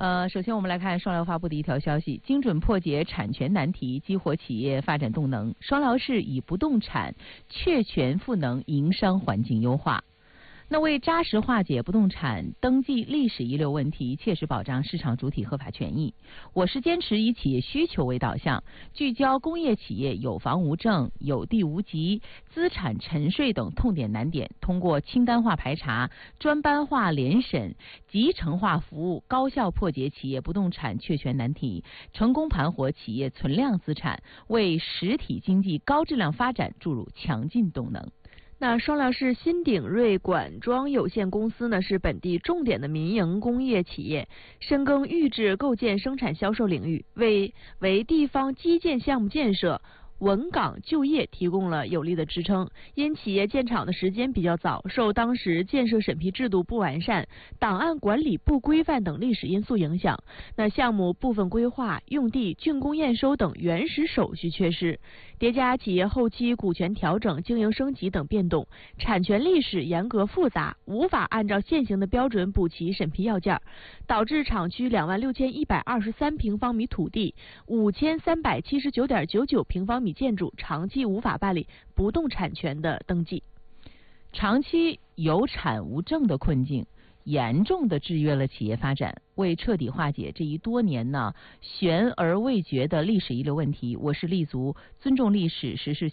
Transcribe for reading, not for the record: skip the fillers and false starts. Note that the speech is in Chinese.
首先我们来看双疗发布的一条消息，精准破解产权难题，激活企业发展动能。双疗市以不动产确权赋能营商环境优化。那为扎实化解不动产登记历史遗留问题，切实保障市场主体合法权益，我市坚持以企业需求为导向，聚焦工业企业有房无证、有地无籍、资产沉睡等痛点难点，通过清单化排查、专班化联审、集成化服务，高效破解企业不动产确权难题，成功盘活企业存量资产，为实体经济高质量发展注入强劲动能。 那双疗市新鼎瑞管庄有限公司呢，是本地重点的民营工业企业，深耕预制构建生产销售领域，为地方基建项目建设、稳岗就业提供了有力的支撑。因企业建厂的时间比较早，受当时建设审批制度不完善、档案管理不规范等历史因素影响，那项目部分规划、用地、竣工验收等原始手续缺失，叠加企业后期股权调整、经营升级等变动，产权历史严格复杂，无法按照现行的标准补齐审批要件，导致厂区26123平方米土地、5379.99平方米建筑长期无法办理不动产权的登记。 长期有产无证的困境严重地制约了企业发展。为彻底化解这一多年悬而未决的历史遗留问题，我市立足尊重历史、实事